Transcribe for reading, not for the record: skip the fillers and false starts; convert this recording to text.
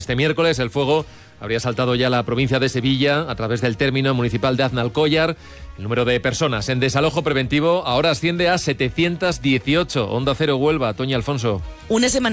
Este miércoles el fuego habría saltado ya la provincia de Sevilla a través del término municipal de Aznalcóllar. El número de personas en desalojo preventivo ahora asciende a 718. Onda Cero Huelva, Toña Alfonso. Una semana